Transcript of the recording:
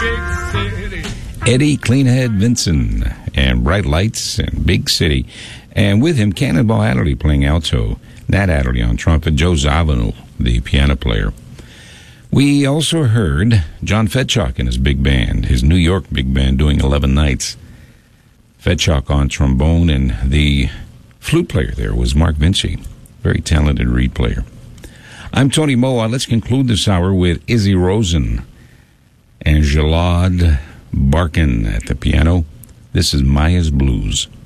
Eddie Cleanhead Vinson and Bright Lights and Big City. And with him, Cannonball Adderley playing alto, Nat Adderley on trumpet, Joe Zawinul, the piano player. We also heard John Fedchuk and his big band, his New York big band, doing 11 Nights. Fedchuk on trombone, and the flute player there was Mark Vinci, very talented reed player. I'm Tony Moa. Let's conclude this hour with Izzy Rosen and Jalad Barkin at the piano. This is Maya's Blues.